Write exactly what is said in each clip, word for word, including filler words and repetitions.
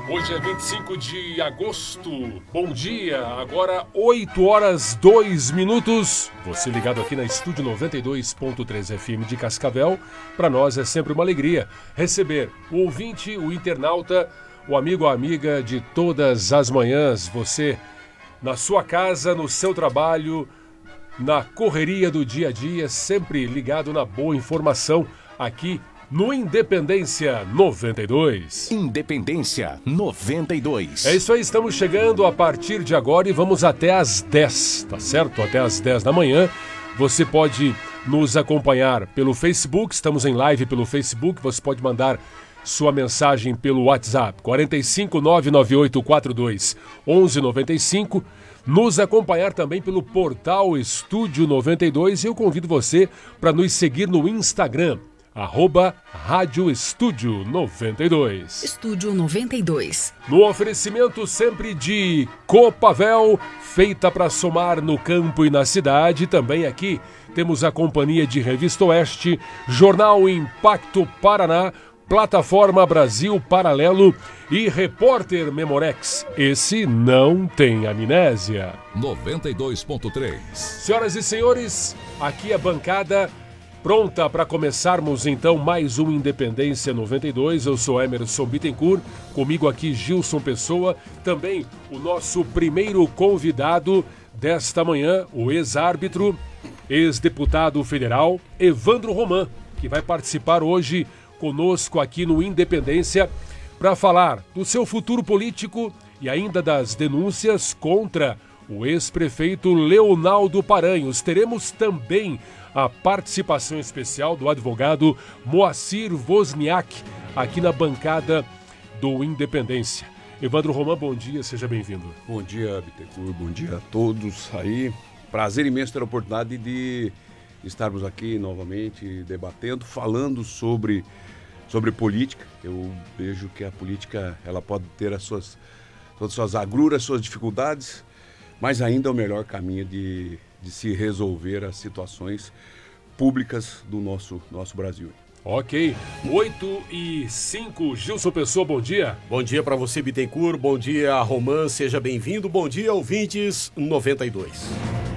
Hoje é vinte e cinco de agosto, bom dia, agora oito horas dois minutos. Você ligado aqui na Estúdio noventa e dois ponto três F M de Cascavel. Para nós é sempre uma alegria receber o ouvinte, o internauta, o amigo ou amiga de todas as manhãs. Você na sua casa, no seu trabalho, na correria do dia a dia, sempre ligado na boa informação aqui no Independência noventa e dois. Independência noventa e dois. É isso aí, estamos chegando a partir de agora e vamos até às dez, tá certo? Até às dez da manhã. Você pode nos acompanhar pelo Facebook, estamos em live pelo Facebook, você pode mandar sua mensagem pelo WhatsApp, quatro cinco nove nove oito quatro dois um um nove cinco. Nos acompanhar também pelo portal Estúdio noventa e dois e eu convido você para nos seguir no Instagram, arroba Rádio Estúdio noventa e dois. Estúdio noventa e dois. No oferecimento sempre de Copavel, feita para somar no campo e na cidade. Também aqui temos a companhia de Revista Oeste, Jornal Impacto Paraná, Plataforma Brasil Paralelo e Repórter Memorex. Esse não tem amnésia. noventa e dois ponto três. Senhoras e senhores, aqui a bancada pronta para começarmos então mais um Independência noventa e dois. Eu sou Emerson Bittencourt, comigo aqui Gilson Pessoa, também o nosso primeiro convidado desta manhã, o ex-árbitro, ex-deputado federal, Evandro Roman, que vai participar hoje conosco aqui no Independência para falar do seu futuro político e ainda das denúncias contra o ex-prefeito Leonaldo Paranhos. Teremos também a participação especial do advogado Moacir Wozniak aqui na bancada do Independência. Evandro Roman, bom dia, seja bem-vindo. Bom dia, Bittencourt, bom dia a todos aí. Prazer imenso ter a oportunidade de estarmos aqui novamente debatendo, falando sobre, sobre política. Eu vejo que a política ela pode ter as suas, todas as suas agruras, suas dificuldades, mas ainda é o melhor caminho de, de se resolver as situações públicas do nosso, nosso Brasil. Ok, oito e cinco, Gilson Pessoa, bom dia. Bom dia para você, Bittencourt, bom dia, Roman, seja bem-vindo, bom dia, ouvintes noventa e dois.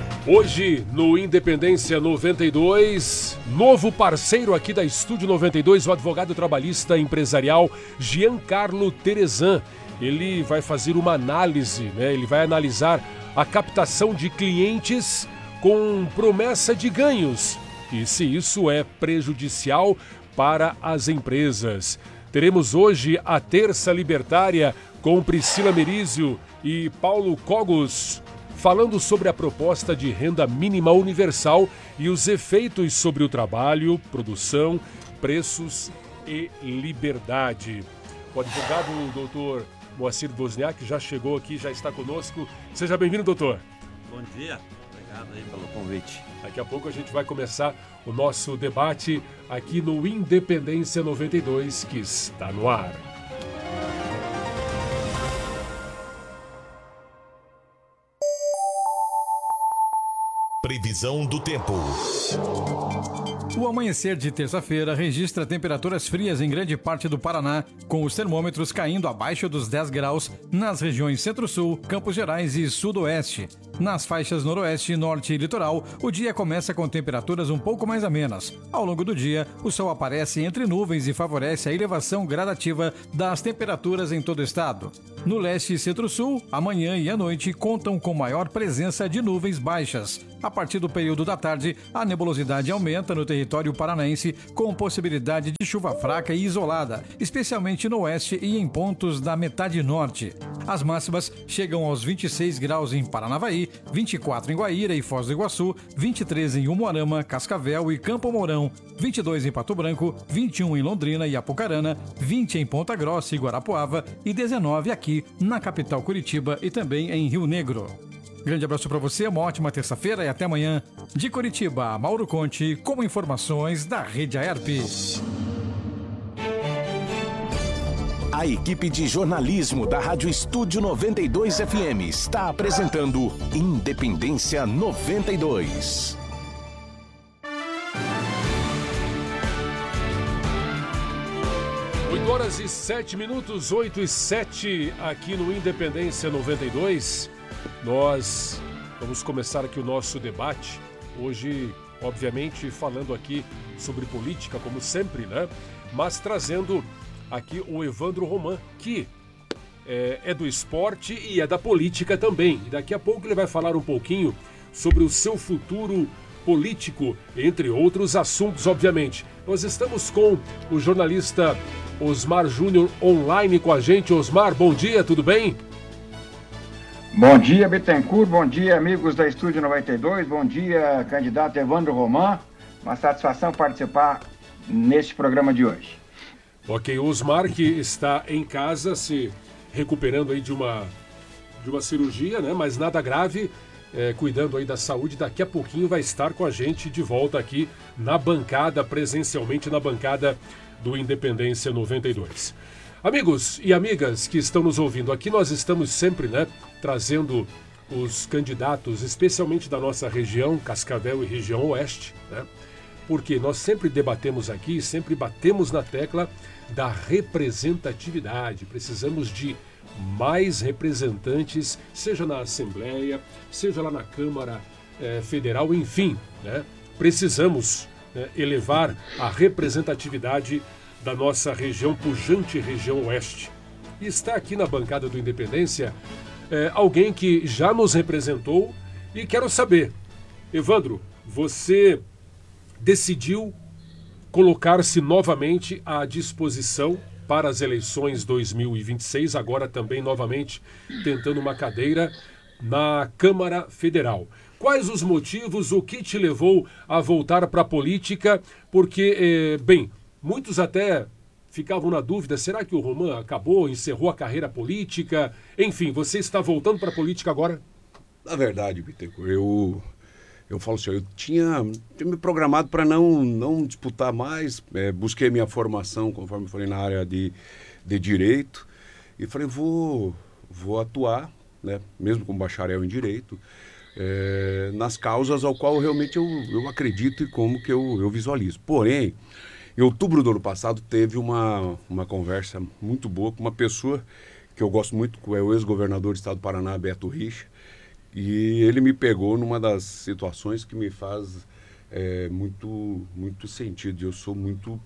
Hoje, no Independência noventa e dois, novo parceiro aqui da Estúdio noventa e dois, o advogado trabalhista empresarial Giancarlo Terezan. Ele vai fazer uma análise, né? Ele vai analisar a captação de clientes com promessa de ganhos e se isso é prejudicial para as empresas. Teremos hoje a Terça Libertária com Priscila Merizio e Paulo Cogos, falando sobre a proposta de renda mínima universal e os efeitos sobre o trabalho, produção, preços e liberdade. O advogado doutor Moacir Wozniak já chegou aqui, já está conosco. Seja bem-vindo, doutor. Bom dia, obrigado aí pelo convite. Daqui a pouco a gente vai começar o nosso debate aqui no Independência noventa e dois, que está no ar. Previsão do tempo. O amanhecer de terça-feira registra temperaturas frias em grande parte do Paraná, com os termômetros caindo abaixo dos dez graus nas regiões Centro-Sul, Campos Gerais e Sudoeste. Nas faixas Noroeste, Norte e Litoral, o dia começa com temperaturas um pouco mais amenas. Ao longo do dia, o sol aparece entre nuvens e favorece a elevação gradativa das temperaturas em todo o estado. No Leste e Centro-Sul, amanhã e à noite contam com maior presença de nuvens baixas. A partir do período da tarde, a nebulosidade aumenta no território paranaense, com possibilidade de chuva fraca e isolada, especialmente no oeste e em pontos da metade norte. As máximas chegam aos vinte e seis graus em Paranavaí, vinte e quatro em Guaíra e Foz do Iguaçu, vinte e três em Umuarama, Cascavel e Campo Mourão, vinte e dois em Pato Branco, vinte e um em Londrina e Apucarana, vinte em Ponta Grossa e Guarapuava e dezenove aqui na capital Curitiba e também em Rio Negro. Grande abraço para você, uma ótima terça-feira e até amanhã. De Curitiba, Mauro Conte, com informações da Rede Aerp. A equipe de jornalismo da Rádio Estúdio noventa e dois F M está apresentando Independência noventa e dois. oito horas horas e sete minutos, oito e sete, aqui no Independência noventa e dois. Nós vamos começar aqui o nosso debate. Hoje, obviamente, falando aqui sobre política, como sempre, né? Mas trazendo aqui o Evandro Roman, que é, é do esporte e é da política também. E daqui a pouco ele vai falar um pouquinho sobre o seu futuro político, entre outros assuntos, obviamente. Nós estamos com o jornalista Osmar Júnior online com a gente. Osmar, bom dia, tudo bem? Bom dia, Bittencourt, bom dia, amigos da Estúdio noventa e dois, bom dia, candidato Evandro Roman. Uma satisfação participar neste programa de hoje. Ok, Osmar, que está em casa se recuperando aí de uma, de uma cirurgia, né? Mas nada grave. É, cuidando aí da saúde, daqui a pouquinho vai estar com a gente de volta aqui na bancada, presencialmente na bancada do Independência noventa e dois. Amigos e amigas que estão nos ouvindo, aqui nós estamos sempre, né, trazendo os candidatos, especialmente da nossa região, Cascavel e região oeste, né, porque nós sempre debatemos aqui, sempre batemos na tecla da representatividade. Precisamos de mais representantes, seja na Assembleia, seja lá na Câmara eh, Federal, enfim, né? Precisamos né, elevar a representatividade da nossa região, pujante região oeste. E está aqui na bancada do Independência eh, alguém que já nos representou e quero saber, Evandro, você decidiu colocar-se novamente à disposição para as eleições dois mil e vinte e seis, agora também novamente tentando uma cadeira na Câmara Federal. Quais os motivos, o que te levou a voltar para a política? Porque, eh, bem, muitos até ficavam na dúvida, será que o Roman acabou, encerrou a carreira política? Enfim, você está voltando para a política agora? Na verdade, Bittencourt, eu... Eu falo assim, eu tinha, tinha me programado para não, não disputar mais, é, busquei minha formação, conforme eu falei, na área de, de Direito, e falei, vou, vou atuar, né, mesmo como bacharel em Direito, é, nas causas ao qual realmente eu, eu acredito e como que eu, eu visualizo. Porém, em outubro do ano passado, teve uma, uma conversa muito boa com uma pessoa que eu gosto muito, que é o ex-governador do estado do Paraná, Beto Richa. E ele me pegou numa das situações que me faz é, muito, muito sentido. Eu sou muito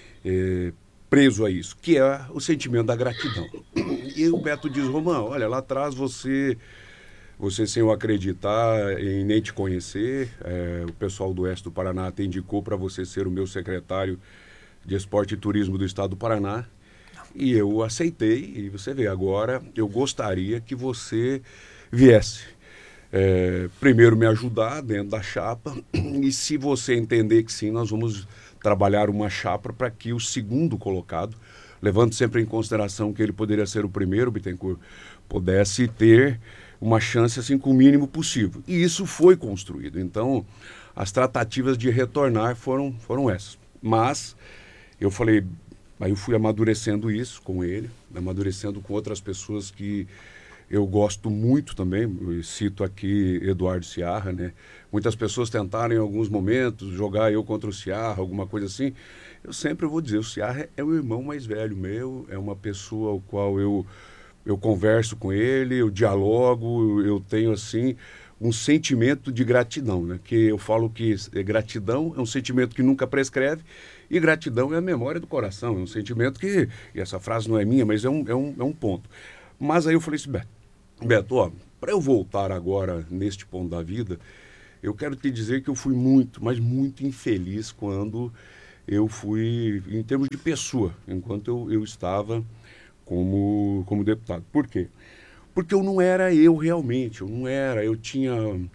é, preso a isso, que é o sentimento da gratidão. E o Beto diz, Roman, olha, lá atrás você, você sem eu acreditar em nem te conhecer, é, o pessoal do Oeste do Paraná até indicou para você ser o meu secretário de Esporte e Turismo do estado do Paraná. E eu aceitei, e você vê, agora eu gostaria que você viesse. É, primeiro me ajudar dentro da chapa e se você entender que sim, nós vamos trabalhar uma chapa para que o segundo colocado, levando sempre em consideração que ele poderia ser o primeiro, Bittencourt, pudesse ter uma chance assim com o mínimo possível. E isso foi construído. Então, as tratativas de retornar foram, foram essas. Mas, eu falei, aí eu fui amadurecendo isso com ele, amadurecendo com outras pessoas que eu gosto muito também, eu cito aqui Eduardo Ciarra, né? Muitas pessoas tentaram em alguns momentos jogar eu contra o Ciarra, alguma coisa assim. Eu sempre vou dizer, o Ciarra é o irmão mais velho meu, é uma pessoa ao qual eu, eu converso com ele, eu dialogo, eu tenho assim um sentimento de gratidão, né? Que eu falo que gratidão é um sentimento que nunca prescreve e gratidão é a memória do coração, é um sentimento que, e essa frase não é minha, mas é um, é um, é um ponto. Mas aí eu falei assim, Beto, Beto, ó, para eu voltar agora neste ponto da vida, eu quero te dizer que eu fui muito, mas muito infeliz quando eu fui, em termos de pessoa, enquanto eu, eu estava como, como deputado. Por quê? Porque eu não era eu realmente, eu não era, eu tinha...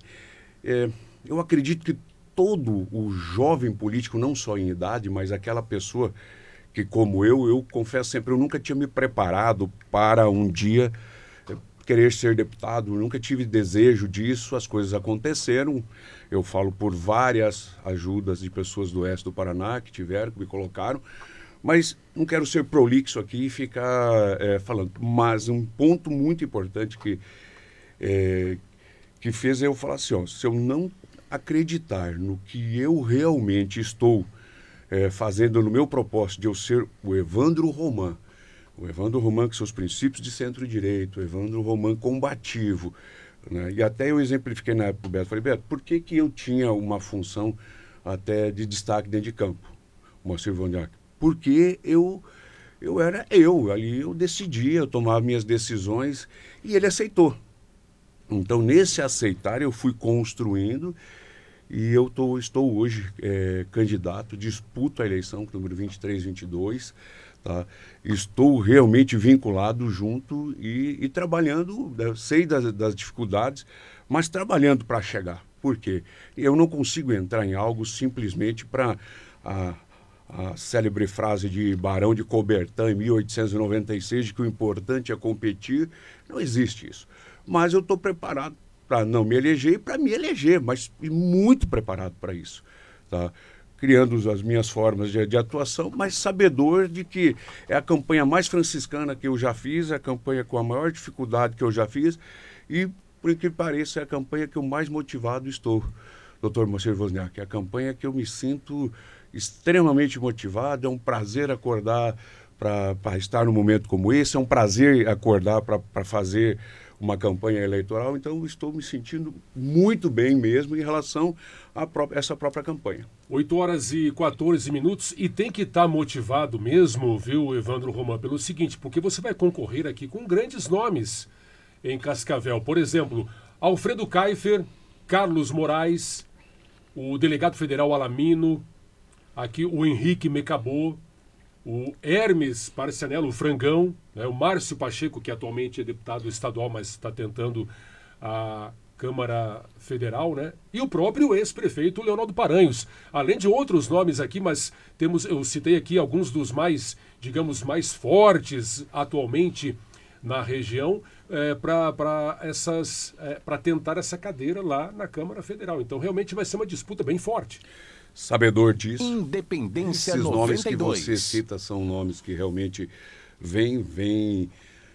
É, eu acredito que todo o jovem político, não só em idade, mas aquela pessoa que, como eu, eu confesso sempre, eu nunca tinha me preparado para um dia querer ser deputado, eu nunca tive desejo disso, as coisas aconteceram, eu falo por várias ajudas de pessoas do oeste do Paraná que tiveram, que me colocaram, mas não quero ser prolixo aqui e ficar é, falando, mas um ponto muito importante que, é, que fez eu falar assim, ó, se eu não acreditar no que eu realmente estou é, fazendo no meu propósito de eu ser o Evandro Roman, O Evandro Roman com seus princípios de centro-direito, o Evandro Roman combativo, né? E até eu exemplifiquei na época do Beto, falei, Beto, por que que eu tinha uma função até de destaque dentro de campo, o Moacir Wozniak? Porque eu, eu era eu, ali eu decidia, eu tomava minhas decisões e ele aceitou. Então, nesse aceitar, eu fui construindo e eu tô, estou hoje é, candidato, disputo a eleição, número vinte e três, vinte e dois, tá? Estou realmente vinculado junto e, e trabalhando, sei das, das dificuldades, mas trabalhando para chegar. Por quê? Eu não consigo entrar em algo simplesmente para a, a célebre frase de Barão de Coubertin, em mil oitocentos e noventa e seis, de que o importante é competir. Não existe isso. Mas eu estou preparado para não me eleger e para me eleger, mas muito preparado para isso, tá? Criando as minhas formas de, de atuação, mas sabedor de que é a campanha mais franciscana que eu já fiz, é a campanha com a maior dificuldade que eu já fiz e, por que pareça, é a campanha que eu mais motivado estou, doutor Moacir Wozniak. É a campanha que eu me sinto extremamente motivado, é um prazer acordar para estar num momento como esse, é um prazer acordar para fazer uma campanha eleitoral, então estou me sentindo muito bem mesmo em relação a pró- essa própria campanha. oito horas e quatorze minutos e tem que estar motivado mesmo, viu, Evandro Roman, pelo seguinte, porque você vai concorrer aqui com grandes nomes em Cascavel. Por exemplo, Alfredo Kaifer, Carlos Moraes, o delegado federal Alamino, aqui o Henrique Mecabô, o Hermes Parcianello, o Frangão, né, o Márcio Pacheco, que atualmente é deputado estadual, mas está tentando a Câmara Federal, né? E o próprio ex-prefeito Leonardo Paranhos. Além de outros nomes aqui, mas temos, eu citei aqui alguns dos mais, digamos, mais fortes atualmente na região é, para essas é, para tentar essa cadeira lá na Câmara Federal. Então realmente vai ser uma disputa bem forte. Sabedor disso. Independência Esses nomes noventa e dois. que você cita são nomes que realmente vêm, vêm.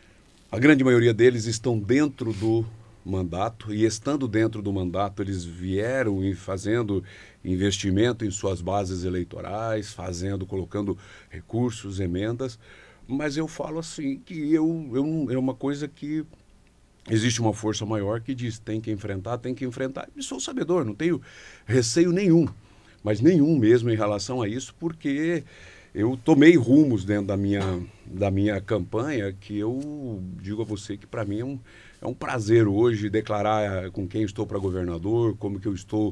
A grande maioria deles estão dentro do mandato e, estando dentro do mandato, eles vieram e fazendo investimento em suas bases eleitorais, fazendo, colocando recursos, emendas. Mas eu falo assim que eu, eu é uma coisa que existe uma força maior que diz tem que enfrentar, tem que enfrentar. E sou sabedor, não tenho receio nenhum. Mas nenhum mesmo em relação a isso, porque eu tomei rumos dentro da minha, da minha campanha que eu digo a você que para mim é um, é um prazer hoje declarar com quem estou para governador, como que eu estou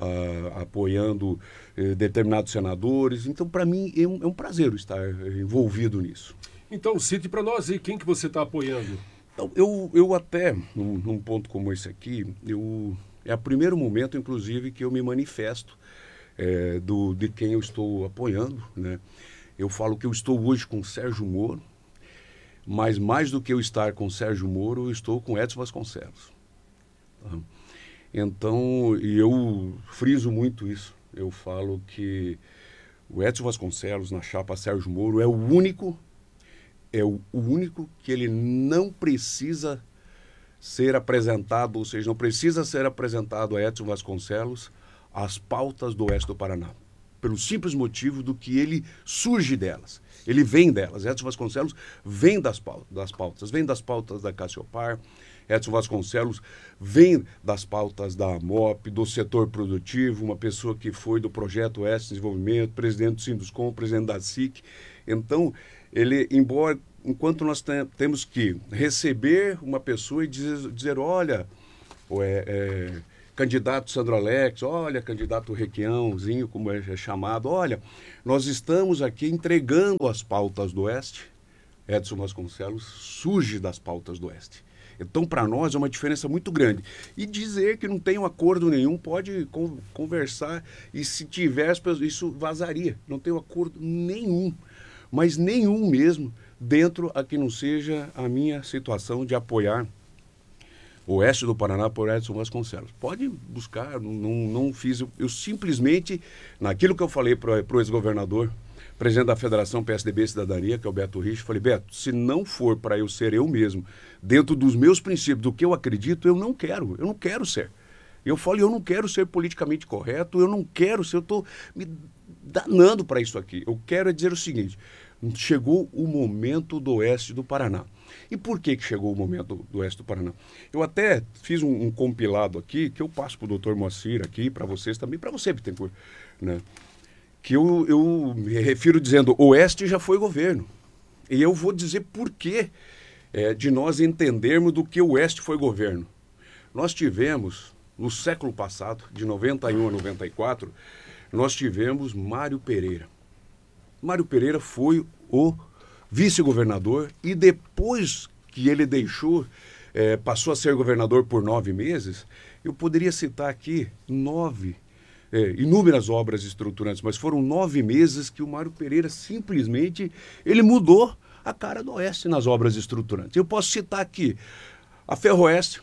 uh, apoiando uh, determinados senadores. Então, para mim, é um, é um prazer estar envolvido nisso. Então, cite para nós aí quem que você está apoiando. Então, eu, eu até, num, num ponto como esse aqui, eu, é o primeiro momento, inclusive, que eu me manifesto É, do, de quem eu estou apoiando, né? Eu falo que eu estou hoje com Sérgio Moro, mas mais do que eu estar com Sérgio Moro, eu estou com Edson Vasconcelos. Tá? Então, e eu friso muito isso. Eu falo que o Edson Vasconcelos na chapa Sérgio Moro é o único, é o, o único que ele não precisa ser apresentado, ou seja, não precisa ser apresentado a Edson Vasconcelos as pautas do Oeste do Paraná, pelo simples motivo do que ele surge delas, ele vem delas. Edson Vasconcelos vem das pautas, das pautas, vem das pautas da Cassiopar, Edson Vasconcelos vem das pautas da AMOP, do setor produtivo, uma pessoa que foi do Projeto Oeste de Desenvolvimento, presidente do Sinduscom, presidente da S I C. Então, ele, embora, enquanto nós tem, temos que receber uma pessoa e dizer, dizer olha, é, é, candidato Sandro Alex, olha, candidato Requiãozinho, como é chamado, olha, nós estamos aqui entregando as pautas do Oeste. Edson Vasconcelos surge das pautas do Oeste. Então, para nós, é uma diferença muito grande. E dizer que não tem um acordo nenhum, pode con- conversar, e se tiver, isso vazaria. Não tem um acordo nenhum, mas nenhum mesmo, dentro a que não seja a minha situação de apoiar o Oeste do Paraná por Edson Vasconcelos. Pode buscar, não, não fiz. Eu, eu simplesmente, naquilo que eu falei para o ex-governador, presidente da Federação P S D B Cidadania, que é o Beto Rich, falei, Beto, se não for para eu ser eu mesmo, dentro dos meus princípios, do que eu acredito, eu não quero, eu não quero ser. Eu falo, eu não quero ser politicamente correto, eu não quero ser, eu estou me danando para isso aqui. Eu quero é dizer o seguinte, chegou o momento do oeste do Paraná. E por que, que chegou o momento do oeste do Paraná? Eu até fiz um, um compilado aqui, que eu passo para o doutor Moacir aqui, para vocês também, para você, Bittencourt, né? Que eu, eu me refiro dizendo, o oeste já foi governo. E eu vou dizer por que é, de nós entendermos do que o oeste foi governo. Nós tivemos, no século passado, de noventa e um a noventa e quatro, nós tivemos Mário Pereira. Mário Pereira foi o vice-governador e depois que ele deixou, é, passou a ser governador por nove meses, eu poderia citar aqui nove, é, inúmeras obras estruturantes, mas foram nove meses que o Mário Pereira simplesmente, ele mudou a cara do Oeste nas obras estruturantes. Eu posso citar aqui a Ferroeste,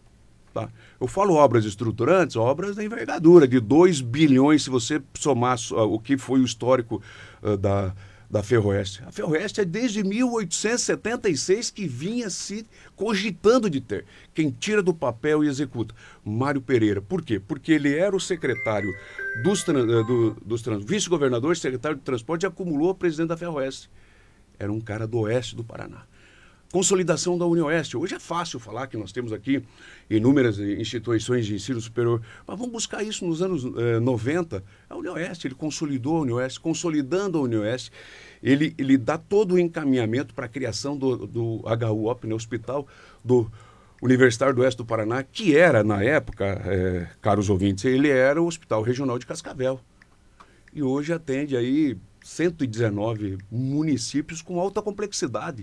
tá? Eu falo obras estruturantes, obras da envergadura, de dois bilhões, se você somar uh, o que foi o histórico uh, da, da Ferroeste. A Ferroeste é desde mil oitocentos e setenta e seis que vinha se cogitando de ter. Quem tira do papel e executa? Mário Pereira. Por quê? Porque ele era o secretário dos, do, dos vice-governador, secretário de transporte e acumulou o presidente da Ferroeste. Era um cara do oeste do Paraná. Consolidação da União Oeste. Hoje é fácil falar que nós temos aqui inúmeras instituições de ensino superior, mas vamos buscar isso nos anos eh, noventa. A União Oeste, ele consolidou a União Oeste, consolidando a União Oeste, ele, ele dá todo o encaminhamento para a criação do, do H U O P, né, Hospital do Universitário do Oeste do Paraná, que era, na época, eh, caros ouvintes, ele era o Hospital Regional de Cascavel. E hoje atende aí cento e dezenove municípios com alta complexidade.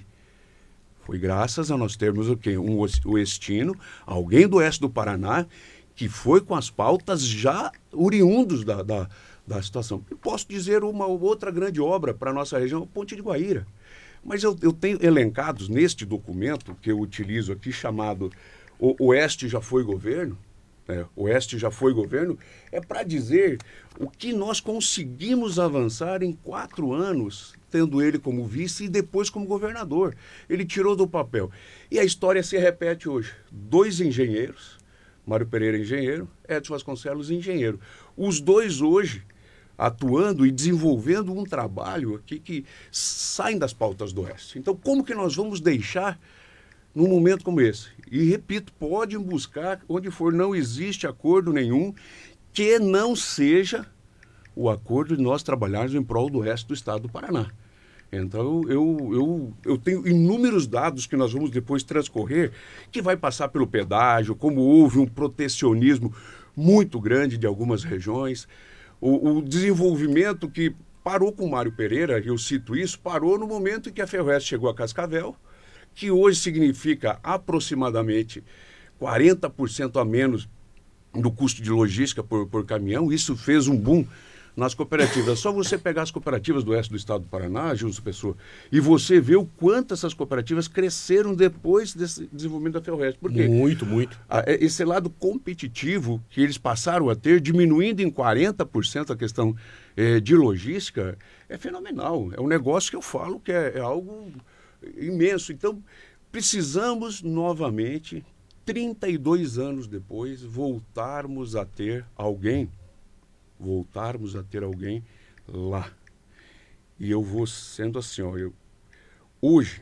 Foi graças a nós termos o quê? Um oestino, alguém do oeste do Paraná, que foi com as pautas já oriundos da, da, da situação. E posso dizer uma outra grande obra para a nossa região, a Ponte de Guaíra. Mas eu, eu tenho elencados neste documento que eu utilizo aqui, chamado O Oeste Já Foi Governo, né? O Oeste Já Foi Governo, é para dizer o que nós conseguimos avançar em quatro anos, tendo ele como vice e depois como governador. Ele tirou do papel. E a história se repete hoje. Dois engenheiros, Mário Pereira engenheiro, Edson Vasconcelos engenheiro. Os dois hoje atuando e desenvolvendo um trabalho aqui que saem das pautas do Oeste. Então, como que nós vamos deixar num momento como esse? E, repito, podem buscar onde for, não existe acordo nenhum que não seja o acordo de nós trabalharmos em prol do resto do estado do Paraná. Então, eu, eu, eu tenho inúmeros dados que nós vamos depois transcorrer, que vai passar pelo pedágio, como houve um protecionismo muito grande de algumas regiões, o, o desenvolvimento que parou com o Mário Pereira, eu cito isso, parou no momento em que a Ferroeste chegou a Cascavel, que hoje significa aproximadamente quarenta por cento a menos do custo de logística por, por caminhão. Isso fez um boom nas cooperativas. Só você pegar as cooperativas do oeste do estado do Paraná, Gilson Pessoa, e você vê o quanto essas cooperativas cresceram depois desse desenvolvimento da Ferroeste. Por quê? Muito, muito. Esse lado competitivo que eles passaram a ter, diminuindo em quarenta por cento a questão eh, de logística, é fenomenal. É um negócio que eu falo que é, é algo imenso. Então, precisamos novamente, trinta e dois anos depois, voltarmos a ter alguém, voltarmos a ter alguém lá. E eu vou sendo assim, ó, eu, hoje,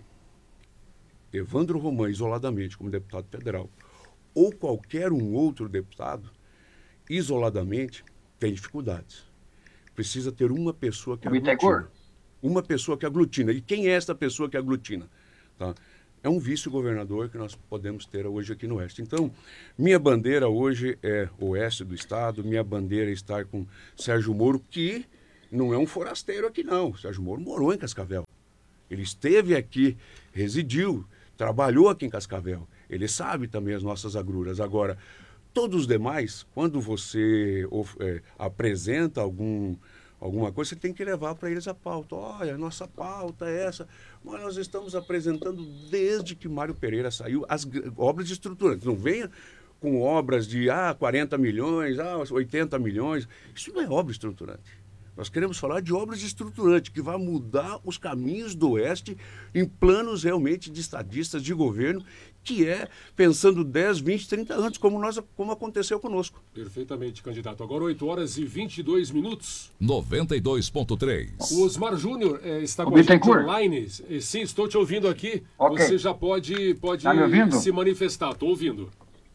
Evandro Roman, isoladamente, como deputado federal, ou qualquer um outro deputado, isoladamente, tem dificuldades. Precisa ter uma pessoa que aglutina. Uma pessoa que aglutina. E quem é essa pessoa que aglutina? Tá? É um vice-governador que nós podemos ter hoje aqui no Oeste. Então, minha bandeira hoje é o Oeste do Estado, minha bandeira é estar com Sérgio Moro, que não é um forasteiro aqui, não. O Sérgio Moro morou em Cascavel. Ele esteve aqui, residiu, trabalhou aqui em Cascavel. Ele sabe também as nossas agruras. Agora, todos os demais, quando você é, apresenta algum... alguma coisa, você tem que levar para eles a pauta. Olha, a nossa pauta é essa. Mas nós estamos apresentando desde que Mário Pereira saiu as obras estruturantes. Não venha com obras de ah, quarenta milhões, ah, oitenta milhões. Isso não é obra estruturante. Nós queremos falar de obras estruturantes, que vai mudar os caminhos do Oeste em planos realmente de estadistas, de governo, que é pensando dez, vinte, trinta anos, como, nós, como aconteceu conosco. Perfeitamente, candidato. Agora oito horas e vinte e dois minutos. noventa e dois ponto três. O Osmar Júnior eh, está o com a gente Bittencourt. online. Eh, Sim, estou te ouvindo aqui. Ok. Você já pode, pode Tá me ouvindo? se manifestar. Estou ouvindo.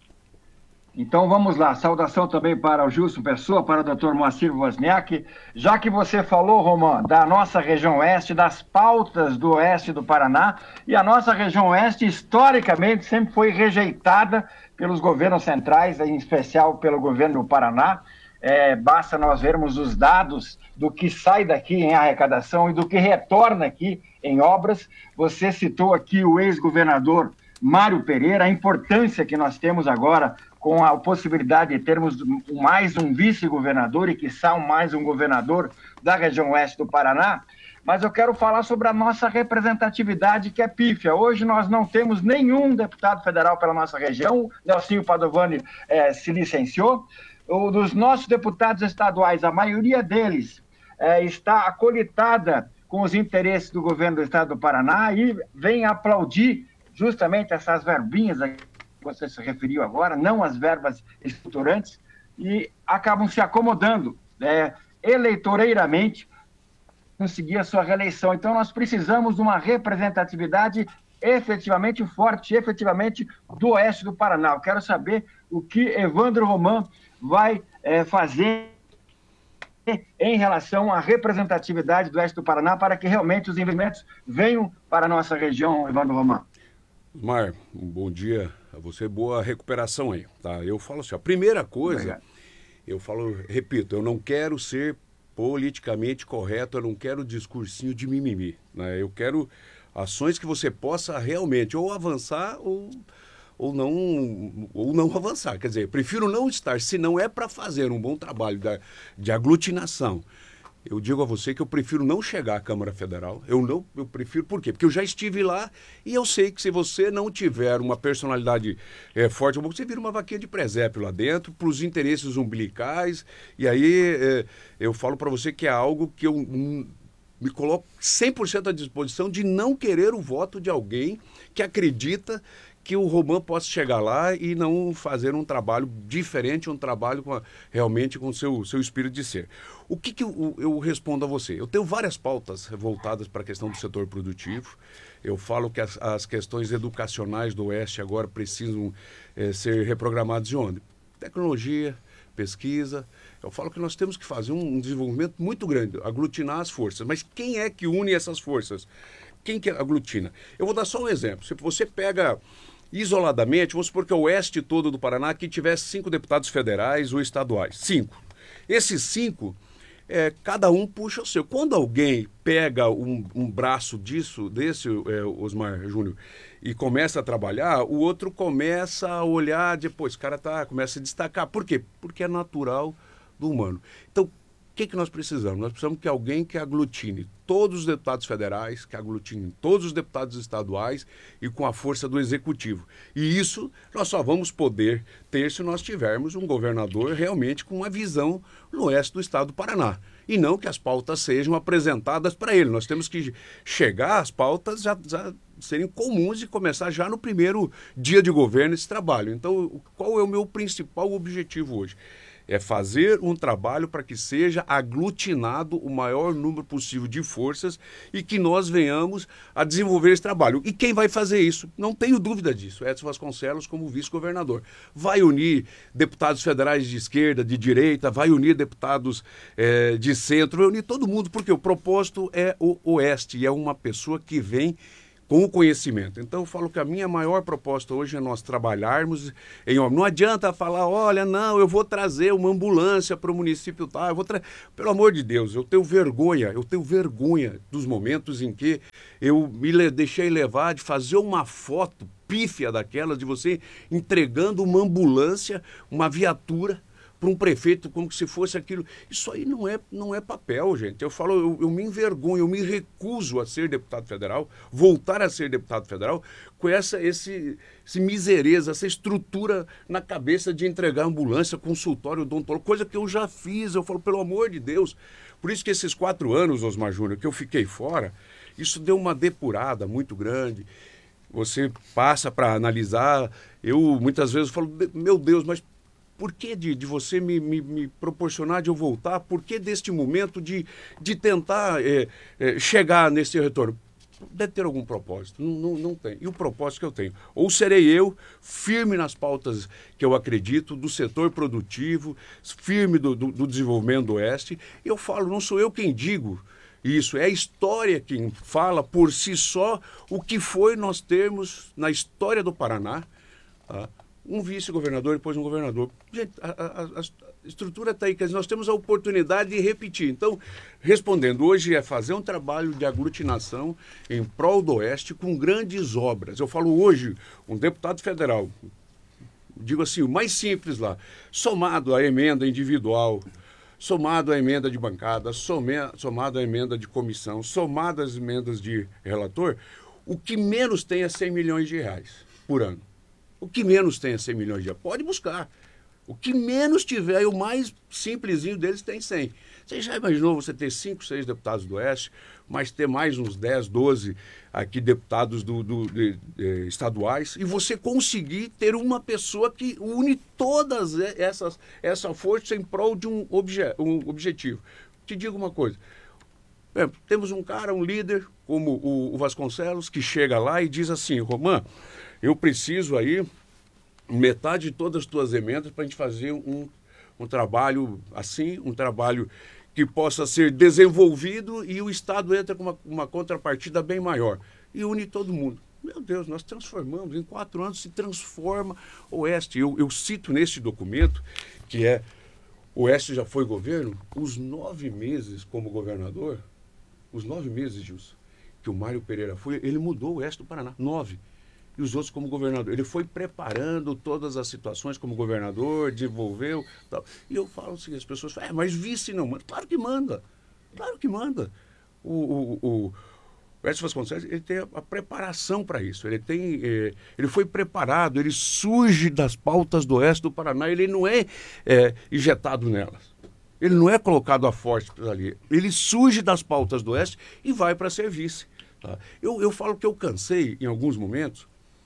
Então vamos lá, saudação também para o Gilson Pessoa, para o doutor Moacir Wozniak. Já que você falou, Romã, da nossa região oeste, das pautas do oeste do Paraná, e a nossa região oeste, historicamente, sempre foi rejeitada pelos governos centrais, em especial pelo governo do Paraná. É, basta nós vermos os dados do que sai daqui em arrecadação e do que retorna aqui em obras. Você citou aqui o ex-governador Mário Pereira, a importância que nós temos agora com a possibilidade de termos mais um vice-governador e, quiçá, mais um governador da região oeste do Paraná, mas eu quero falar sobre a nossa representatividade, que é pífia. Hoje nós não temos nenhum deputado federal pela nossa região, Nelsinho Padovani eh, se licenciou. O, dos nossos deputados estaduais, a maioria deles eh, está acolitada com os interesses do governo do estado do Paraná e vem aplaudir justamente essas verbinhas aqui que você se referiu agora, não as verbas estruturantes, e acabam se acomodando é, eleitoreiramente conseguir a sua reeleição. Então nós precisamos de uma representatividade efetivamente forte, efetivamente do oeste do Paraná. Eu quero saber o que Evandro Romã vai é, fazer em relação à representatividade do oeste do Paraná para que realmente os investimentos venham para a nossa região, Evandro Romã. Mar, um bom dia a você, boa recuperação aí, tá? Eu falo assim, a primeira coisa, Obrigado. eu falo, repito, eu não quero ser politicamente correto, eu não quero discursinho de mimimi, né? Eu quero ações que você possa realmente ou avançar ou, ou, não, ou não avançar, quer dizer, prefiro não estar, se não é para fazer um bom trabalho de, de aglutinação. Eu digo a você que eu prefiro não chegar à Câmara Federal. Eu não, eu prefiro, por quê? Porque eu já estive lá e eu sei que se você não tiver uma personalidade é, forte, você vira uma vaquinha de presépio lá dentro, para os interesses umbilicais. E aí é, eu falo para você que é algo que eu hum, me coloco cem por cento à disposição de não querer o voto de alguém que acredita que o Romã possa chegar lá e não fazer um trabalho diferente, um trabalho com a, realmente com o seu, seu espírito de ser. O que, que eu, eu respondo a você? Eu tenho várias pautas voltadas para a questão do setor produtivo. Eu falo que as, as questões educacionais do Oeste agora precisam é, ser reprogramadas de onde? Tecnologia, pesquisa. Eu falo que nós temos que fazer um, um desenvolvimento muito grande, aglutinar as forças. Mas quem é que une essas forças? Quem que aglutina? Eu vou dar só um exemplo. Se você pega isoladamente, vamos supor que o oeste todo do Paraná que tivesse cinco deputados federais ou estaduais. Cinco. Esses cinco, é, cada um puxa o seu. Quando alguém pega um, um braço disso, desse, é, Osmar Júnior, e começa a trabalhar, o outro começa a olhar, depois, o cara tá, começa a destacar. Por quê? Porque é natural do humano. Então, o que, que nós precisamos? Nós precisamos que alguém que aglutine todos os deputados federais, que aglutine todos os deputados estaduais e com a força do executivo. E isso nós só vamos poder ter se nós tivermos um governador realmente com uma visão no oeste do estado do Paraná. E não que as pautas sejam apresentadas para ele. Nós temos que chegar às pautas já, já serem comuns e começar já no primeiro dia de governo esse trabalho. Então, qual é o meu principal objetivo hoje? É fazer um trabalho para que seja aglutinado o maior número possível de forças e que nós venhamos a desenvolver esse trabalho. E quem vai fazer isso? Não tenho dúvida disso. Edson Vasconcelos como vice-governador. Vai unir deputados federais de esquerda, de direita, vai unir deputados eh, de centro, vai unir todo mundo, porque o propósito é o Oeste e é uma pessoa que vem com o conhecimento. Então eu falo que a minha maior proposta hoje é nós trabalharmos em obra. Não adianta falar, olha, não, eu vou trazer uma ambulância para o município tal, eu vou tra... Pelo amor de Deus, eu tenho vergonha, eu tenho vergonha dos momentos em que eu me le... deixei levar de fazer uma foto pífia daquela, de você entregando uma ambulância, uma viatura, para um prefeito como se fosse aquilo. Isso aí não é, não é papel, gente. Eu falo, eu, eu me envergonho, eu me recuso a ser deputado federal, voltar a ser deputado federal, com essa esse, esse misereza, essa estrutura na cabeça de entregar ambulância, consultório odontológico, coisa que eu já fiz. Eu falo, pelo amor de Deus. Por isso que esses quatro anos, Osmar Júnior, que eu fiquei fora, isso deu uma depurada muito grande. Você passa para analisar. Eu muitas vezes falo, meu Deus, mas por que de, de você me, me, me proporcionar de eu voltar? Por que deste momento de, de tentar é, é, chegar nesse retorno? Deve ter algum propósito. Não, não, não tem. E o propósito que eu tenho? Ou serei eu, firme nas pautas que eu acredito, do setor produtivo, firme do, do, do desenvolvimento do Oeste. E eu falo, não sou eu quem digo isso, é a história quem fala por si só o que foi nós termos na história do Paraná, tá? Um vice-governador e depois um governador. Gente, a, a, a estrutura está aí, quer dizer, nós temos a oportunidade de repetir. Então, respondendo, hoje é fazer um trabalho de aglutinação em prol do Oeste com grandes obras. Eu falo hoje, um deputado federal, digo assim, o mais simples lá, somado à emenda individual, somado à emenda de bancada, some, somado à emenda de comissão, somado às emendas de relator, o que menos tem é cem milhões de reais por ano. O que menos tem é cem milhões de reais. Pode buscar. O que menos tiver, e o mais simplesinho deles tem cem. Você já imaginou você ter cinco, seis deputados do Oeste, mas ter mais uns dez, doze aqui deputados do, do, de, de, estaduais, e você conseguir ter uma pessoa que une todas essas essa força em prol de um, obje, um objetivo. Te digo uma coisa. É, temos um cara, um líder, como o, o Vasconcelos, que chega lá e diz assim, Romã, eu preciso aí metade de todas as tuas emendas para a gente fazer um, um trabalho assim, um trabalho que possa ser desenvolvido e o Estado entra com uma, uma contrapartida bem maior. E une todo mundo. Meu Deus, nós transformamos, em quatro anos se transforma o Oeste. Eu, eu cito nesse documento, que é o Oeste já foi governo, os nove meses como governador, os nove meses, Gilson, que o Mário Pereira foi, ele mudou o Oeste do Paraná, nove. E os outros como governador. Ele foi preparando todas as situações como governador, desenvolveu, tal. E eu falo assim, as pessoas falam, é, mas vice não manda. Claro que manda, claro que manda. O, o, o Edson Vasconcelos, ele tem a, a preparação para isso. Ele tem, eh, ele foi preparado, ele surge das pautas do Oeste do Paraná, ele não é, é injetado nelas. Ele não é colocado a forte ali. Ele surge das pautas do Oeste e vai para ser vice. Tá? Eu, eu falo que eu cansei, em alguns momentos,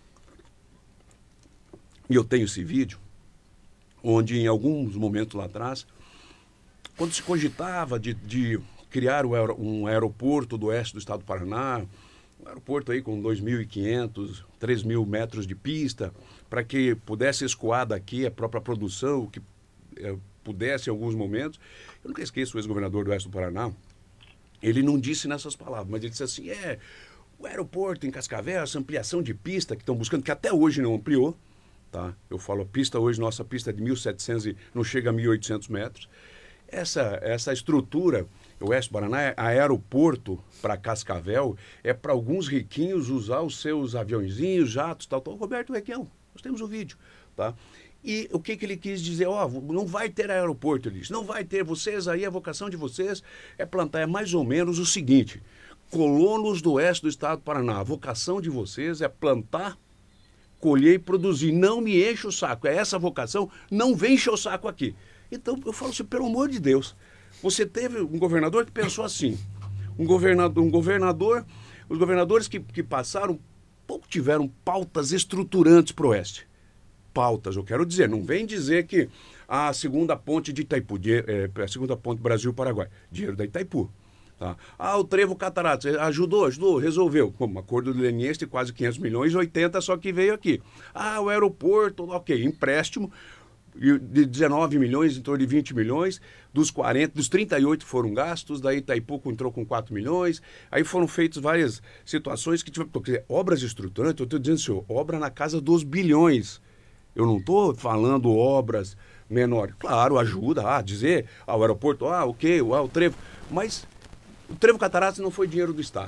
e eu tenho esse vídeo, onde em alguns momentos lá atrás, quando se cogitava de, de criar um aeroporto do Oeste do Estado do Paraná, um aeroporto aí com dois mil e quinhentos, três mil metros de pista, para que pudesse escoar daqui a própria produção, que é, pudesse em alguns momentos. Eu nunca esqueço o ex-governador do Oeste do Paraná, ele não disse nessas palavras, mas ele disse assim, é, o aeroporto em Cascavel, essa ampliação de pista que estão buscando, que até hoje não ampliou, tá? Eu falo, a pista hoje, nossa pista é de mil e setecentos e não chega a mil e oitocentos metros. Essa, essa estrutura, o Oeste do Paraná, aeroporto para Cascavel, é para alguns riquinhos usar os seus aviãozinhos, jatos, tal, tal. Roberto Requião, nós temos o vídeo, tá? E o que, que ele quis dizer? Ó, oh, não vai ter aeroporto, ele disse, não vai ter, vocês aí, a vocação de vocês é plantar, é mais ou menos o seguinte, colonos do Oeste do Estado do Paraná, a vocação de vocês é plantar, colher e produzir, não me enche o saco, é essa a vocação, não vem encher o saco aqui. Então, eu falo assim, pelo amor de Deus, você teve um governador que pensou assim, um governador, um governador os governadores que, que passaram, pouco tiveram pautas estruturantes para o Oeste. Pautas, eu quero dizer, não vem dizer que a segunda ponte de Itaipu, de, é, a segunda ponte Brasil-Paraguai, dinheiro da Itaipu. Tá? Ah, o Trevo Cataratas, ajudou, ajudou, resolveu. Um acordo do leniense de quase quinhentos milhões, oitenta só que veio aqui. Ah, o aeroporto, ok, empréstimo de dezenove milhões, em torno de vinte milhões, dos quarenta, dos trinta e oito foram gastos, daí Itaipu entrou com quatro milhões, aí foram feitas várias situações que tiveram, porque obras estruturantes, eu estou dizendo, senhor, obra na casa dos bilhões. Eu não estou falando obras menores. Claro, ajuda a dizer ao aeroporto, ah, ok, ah, o Trevo, mas o Trevo Cataratas não foi dinheiro do Estado.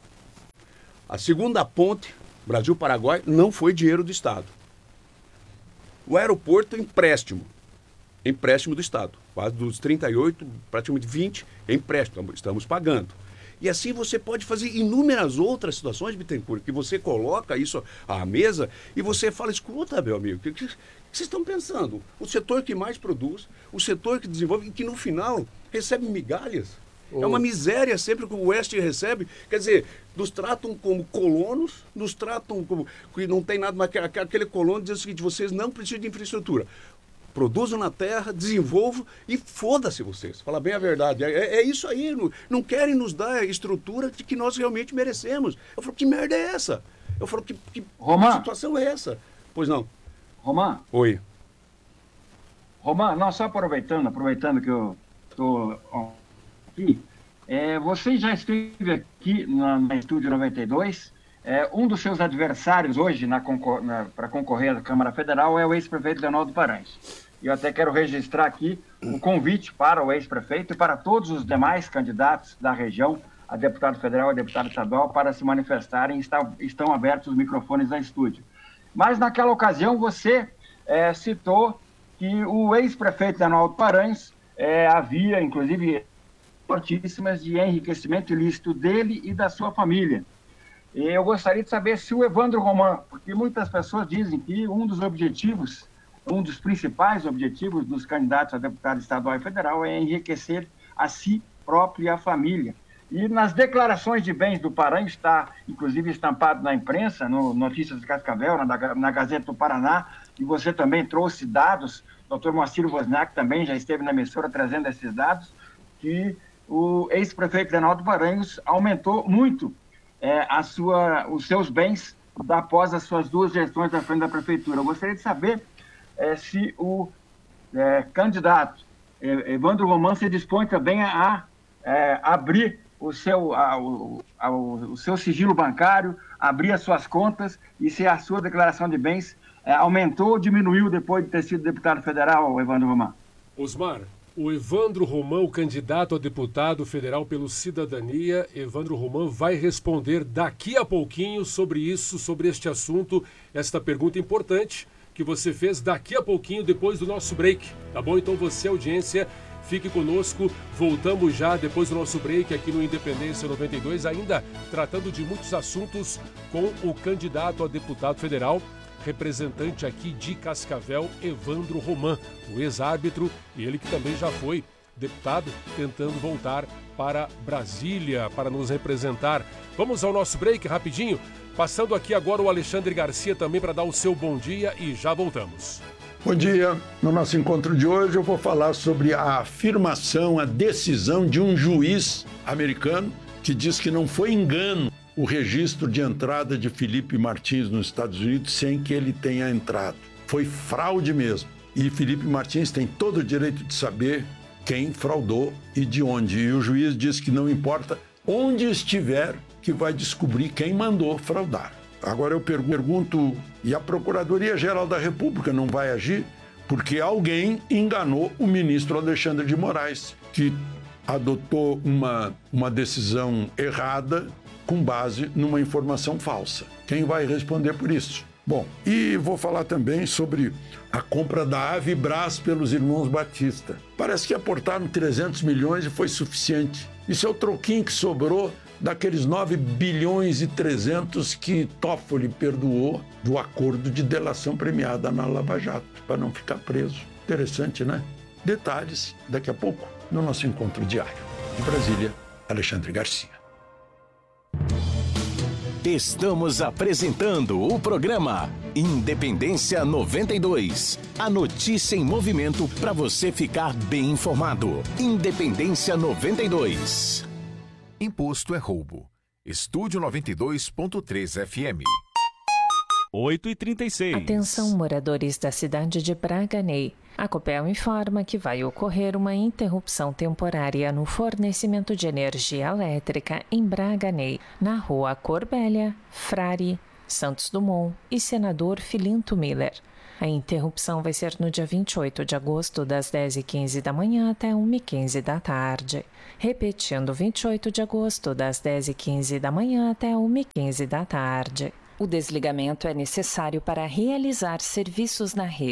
A segunda ponte, Brasil-Paraguai, não foi dinheiro do Estado. O aeroporto, empréstimo. é empréstimo do Estado. Quase dos trinta e oito, praticamente vinte é empréstimo, estamos pagando. E assim você pode fazer inúmeras outras situações, Bittencourt, que você coloca isso à mesa e você fala, escuta, meu amigo, o que, que, que vocês estão pensando? O setor que mais produz, o setor que desenvolve e que no final recebe migalhas. Oh. É uma miséria sempre que o Oeste recebe. Quer dizer, nos tratam como colonos, nos tratam como que não tem nada mais que aquele colono diz o seguinte, vocês não precisam de infraestrutura. Produzam na terra, desenvolvam e foda-se vocês. Fala bem a verdade. É, é isso aí. Não, não querem nos dar a estrutura de que nós realmente merecemos. Eu falo, que merda é essa? Eu falo, que, que situação é essa? Pois não. Romã? Oi. Romã, não, só aproveitando, aproveitando que eu estou aqui, é, você já esteve aqui na, na Estúdio noventa e dois. É, um dos seus adversários hoje na concor- na, para concorrer à Câmara Federal é o ex-prefeito Leonardo Paranhos. E eu até quero registrar aqui o convite para o ex-prefeito e para todos os demais candidatos da região, a deputado federal e a deputado estadual, para se manifestarem. Está, estão abertos os microfones da estúdio. Mas naquela ocasião você é, citou que o ex-prefeito Leonardo Paranhos é, havia, inclusive, fortíssimas de enriquecimento ilícito dele e da sua família. E eu gostaria de saber se o Evandro Roman, porque muitas pessoas dizem que um dos objetivos, um dos principais objetivos dos candidatos a deputado estadual e federal é enriquecer a si próprio e a família. E nas declarações de bens do Paranhos, está inclusive estampado na imprensa, no Notícias de Cascavel, na, na Gazeta do Paraná, e você também trouxe dados, o doutor Moacir Wozniak também já esteve na emissora trazendo esses dados, que o ex-prefeito Leonardo Paranhos aumentou muito É, a sua, os seus bens após as suas duas gestões à frente da prefeitura. Eu gostaria de saber é, se o é, candidato é, Evandro Roman se dispõe também a é, abrir o seu, a, o, a, o, o seu sigilo bancário, abrir as suas contas e se a sua declaração de bens é, aumentou ou diminuiu depois de ter sido deputado federal, Evandro Roman. Osmar, o Evandro Roman, o candidato a deputado federal pelo Cidadania, Evandro Roman vai responder daqui a pouquinho sobre isso, sobre este assunto, esta pergunta importante que você fez daqui a pouquinho, depois do nosso break, tá bom? Então você, audiência, fique conosco, voltamos já depois do nosso break aqui no Independência noventa e dois, ainda tratando de muitos assuntos com o candidato a deputado federal, representante aqui de Cascavel, Evandro Roman, o ex-árbitro, e ele que também já foi deputado, tentando voltar para Brasília para nos representar. Vamos ao nosso break rapidinho, passando aqui agora o Alexandre Garcia também para dar o seu bom dia e já voltamos. Bom dia, no nosso encontro de hoje eu vou falar sobre a afirmação, a decisão de um juiz americano que diz que não foi engano o registro de entrada de Felipe Martins nos Estados Unidos sem que ele tenha entrado. Foi fraude mesmo. E Felipe Martins tem todo o direito de saber quem fraudou e de onde. E o juiz diz que não importa onde estiver, que vai descobrir quem mandou fraudar. Agora eu pergunto, e a Procuradoria-Geral da República não vai agir? Porque alguém enganou o ministro Alexandre de Moraes, que adotou uma, uma decisão errada com base numa informação falsa. Quem vai responder por isso? Bom, e vou falar também sobre a compra da Avibraz pelos irmãos Batista. Parece que aportaram trezentos milhões e foi suficiente. Isso é o troquinho que sobrou daqueles nove bilhões e trezentos que Toffoli perdoou do acordo de delação premiada na Lava Jato, para não ficar preso. Interessante, né? Detalhes daqui a pouco no nosso encontro diário. De Brasília, Alexandre Garcia. Estamos apresentando o programa Independência noventa e dois. A notícia em movimento para você ficar bem informado. Independência noventa e dois. Imposto é roubo. Estúdio noventa e dois ponto três F M. oito e trinta e seis. Atenção, moradores da cidade de Braganey. A Copel informa que vai ocorrer uma interrupção temporária no fornecimento de energia elétrica em Braganey, na rua Corbélia, Frari, Santos Dumont e Senador Filinto Miller. A interrupção vai ser no dia vinte e oito de agosto, das dez e quinze da manhã até uma e quinze da tarde. Repetindo, vinte e oito de agosto, das dez e quinze da manhã até uma e quinze da tarde. O desligamento é necessário para realizar serviços na rede.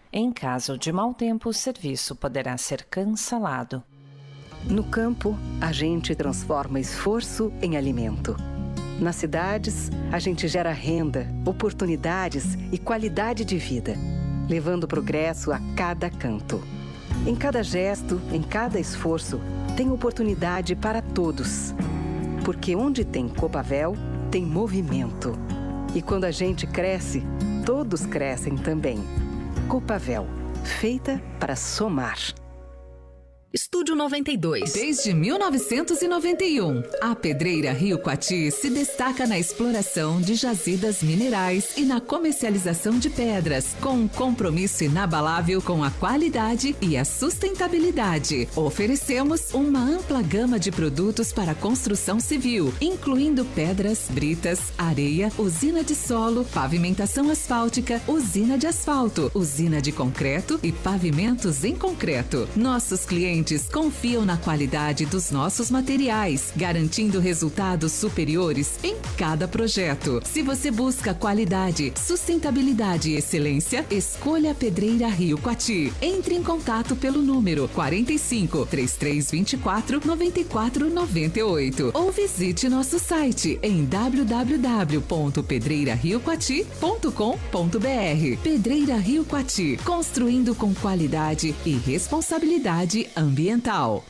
Em caso de mau tempo, o serviço poderá ser cancelado. No campo, a gente transforma esforço em alimento. Nas cidades, a gente gera renda, oportunidades e qualidade de vida, levando progresso a cada canto. Em cada gesto, em cada esforço, tem oportunidade para todos. Porque onde tem Copavel, tem movimento. E quando a gente cresce, todos crescem também. Copavel, feita para somar. Estúdio noventa e dois. Desde mil novecentos e noventa e um, a Pedreira Rio Coati se destaca na exploração de jazidas minerais e na comercialização de pedras, com um compromisso inabalável com a qualidade e a sustentabilidade. Oferecemos uma ampla gama de produtos para construção civil, incluindo pedras, britas, areia, usina de solo, pavimentação asfáltica, usina de asfalto, usina de concreto e pavimentos em concreto. Nossos clientes confiam na qualidade dos nossos materiais, garantindo resultados superiores em cada projeto. Se você busca qualidade, sustentabilidade e excelência, escolha a Pedreira Rio Coati. Entre em contato pelo número quarenta e cinco, trinta e três vinte e quatro, noventa e quatro noventa e oito ou visite nosso site em w w w ponto pedreira rio coati ponto com ponto b r. Pedreira Rio Coati, construindo com qualidade e responsabilidade ambiental. ambiental.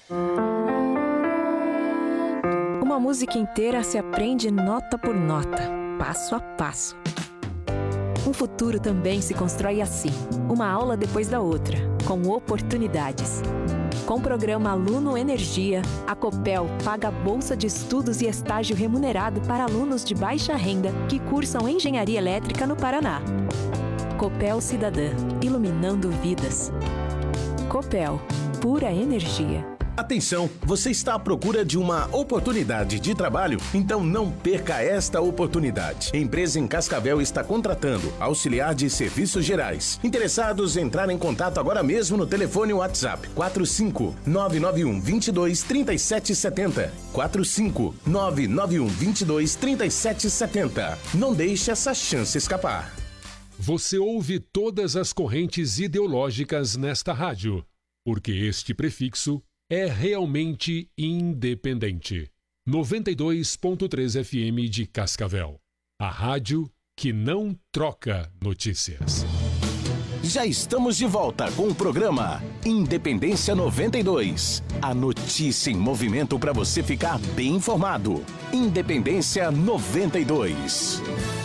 Uma música inteira se aprende nota por nota, passo a passo. Um futuro também se constrói assim, uma aula depois da outra, com oportunidades. Com o programa Aluno Energia, a Copel paga bolsa de estudos e estágio remunerado para alunos de baixa renda que cursam engenharia elétrica no Paraná. Copel Cidadã, iluminando vidas. Copel, pura energia. Atenção, você está à procura de uma oportunidade de trabalho? Então não perca esta oportunidade. A empresa em Cascavel está contratando auxiliar de serviços gerais. Interessados, entrar em contato agora mesmo no telefone WhatsApp quatro cinco nove nove um, dois dois, três sete sete zero. quatro cinco nove nove um, dois dois, três sete sete zero. Não deixe essa chance escapar. Você ouve todas as correntes ideológicas nesta rádio, porque este prefixo é realmente independente. noventa e dois ponto três F M de Cascavel. A rádio que não troca notícias. Já estamos de volta com o programa Independência noventa e dois. A notícia em movimento para você ficar bem informado. Independência noventa e dois.